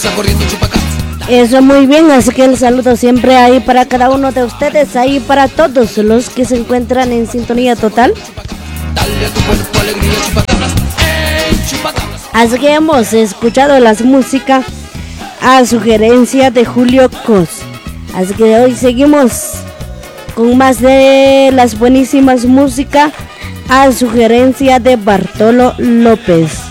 Eso, muy bien, así que el saludo siempre ahí para cada uno de ustedes, ahí para todos los que se encuentran en sintonía total. Así que hemos escuchado las músicas a sugerencia de Julio Cos. Así que hoy seguimos con más de las buenísimas músicas a sugerencia de Bartolo López.